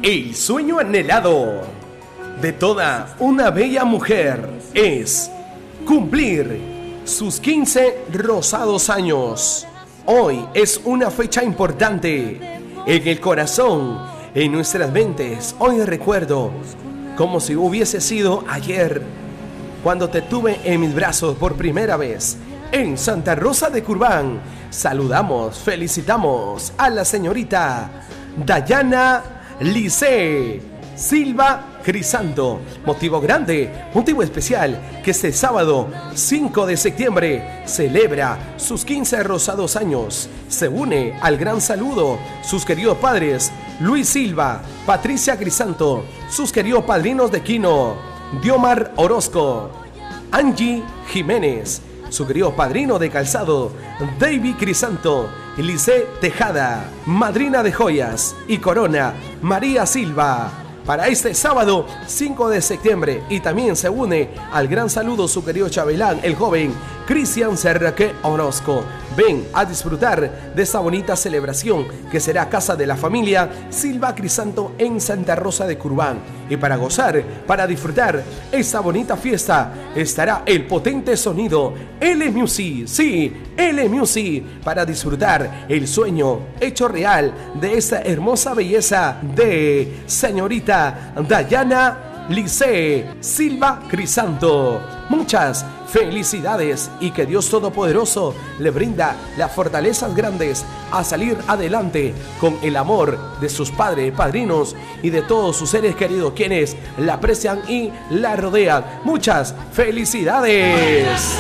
El sueño anhelado de toda una bella mujer es cumplir sus 15 rosados años. Hoy es una fecha importante en el corazón, en nuestras mentes. Hoy recuerdo como si hubiese sido ayer, cuando te tuve en mis brazos por primera vez en Santa Rosa de Curbán. Saludamos, felicitamos a la señorita Dayana Lice Silva Crisanto. Motivo grande, motivo especial, que este sábado 5 de septiembre celebra sus 15 rosados años. Se une al gran saludo sus queridos padres Luis Silva, Patricia Crisanto, sus queridos padrinos de Quino, Diomar Orozco, Angie Jiménez, su querido padrino de calzado David Crisanto, Lice Tejada, madrina de joyas y corona María Silva, para este sábado 5 de septiembre. Y también se une al gran saludo su querido chabelán, el joven Cristian Serraque Orozco. Ven a disfrutar de esta bonita celebración que será casa de la familia Silva Crisanto en Santa Rosa de Curbán. Y para gozar, para disfrutar esta bonita fiesta, estará el potente sonido L Music. Sí, L Music, para disfrutar el sueño hecho real de esta hermosa belleza de señorita Dayana Lice Silva Crisanto. Muchas felicidades y que Dios Todopoderoso le brinda las fortalezas grandes a salir adelante con el amor de sus padres, padrinos y de todos sus seres queridos, quienes la aprecian y la rodean. Muchas felicidades.